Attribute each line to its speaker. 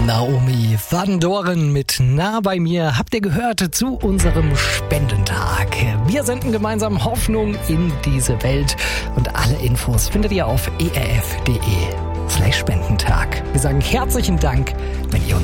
Speaker 1: Naomi van Doren mit Nah bei mir habt ihr gehört zu unserem Spendentag. Wir senden gemeinsam Hoffnung in diese Welt und alle Infos findet ihr auf erf.de/Spendentag. Wir sagen herzlichen Dank, wenn ihr uns